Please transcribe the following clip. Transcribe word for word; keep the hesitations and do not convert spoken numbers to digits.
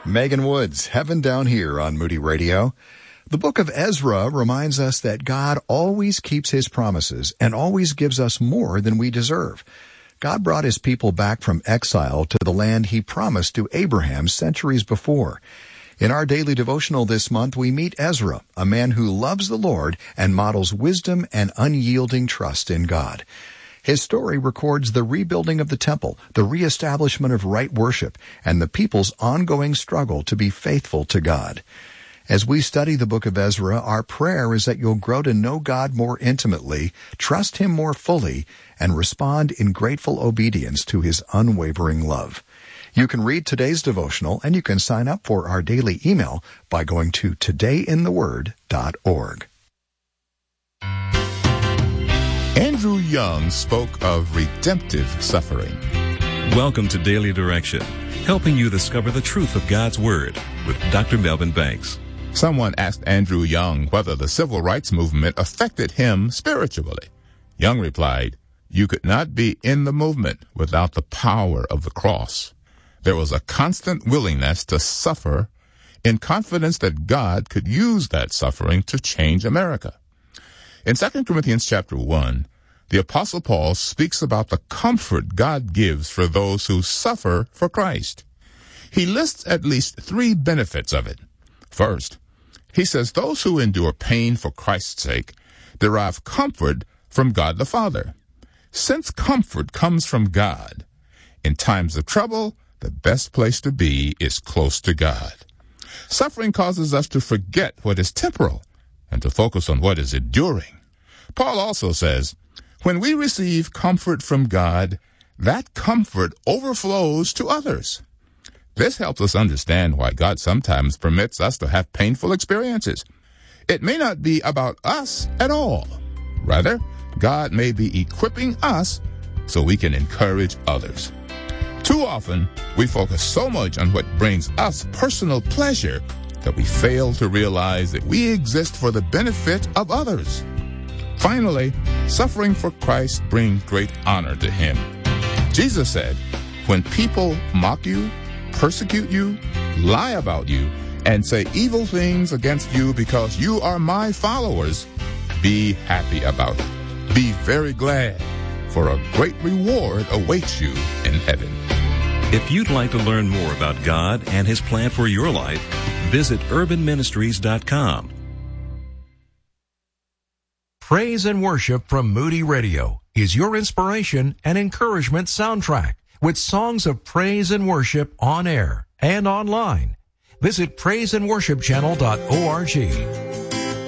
Megan Woods, Heaven Down Here on Moody Radio. The book of Ezra reminds us that God always keeps his promises and always gives us more than we deserve. God brought his people back from exile to the land he promised to Abraham centuries before. In our daily devotional this month, we meet Ezra, a man who loves the Lord and models wisdom and unyielding trust in God. His story records the rebuilding of the temple, the reestablishment of right worship, and the people's ongoing struggle to be faithful to God. As we study the book of Ezra, our prayer is that you'll grow to know God more intimately, trust him more fully, and respond in grateful obedience to his unwavering love. You can read today's devotional, and you can sign up for our daily email by going to today in the word dot org. Andrew Young spoke of redemptive suffering. Welcome to Daily Direction, helping you discover the truth of God's Word with Doctor Melvin Banks. Someone asked Andrew Young whether the civil rights movement affected him spiritually. Young replied, "You could not be in the movement without the power of the cross. There was a constant willingness to suffer in confidence that God could use that suffering to change America." In Second Corinthians chapter one, the Apostle Paul speaks about the comfort God gives for those who suffer for Christ. He lists at least three benefits of it. First, he says those who endure pain for Christ's sake derive comfort from God the Father. Since comfort comes from God, in times of trouble, the best place to be is close to God. Suffering causes us to forget what is temporal and to focus on what is enduring. Paul also says, when we receive comfort from God, that comfort overflows to others. This helps us understand why God sometimes permits us to have painful experiences. It may not be about us at all. Rather, God may be equipping us so we can encourage others. Too often, we focus so much on what brings us personal pleasure that we fail to realize that we exist for the benefit of others. Finally, suffering for Christ brings great honor to him. Jesus said, when people mock you, persecute you, lie about you, and say evil things against you because you are my followers, be happy about it. Be very glad, for a great reward awaits you in heaven. If you'd like to learn more about God and his plan for your life, visit urban ministries dot com. Praise and worship from Moody Radio is your inspiration and encouragement soundtrack with songs of praise and worship on air and online. Visit praise and worship channel dot org.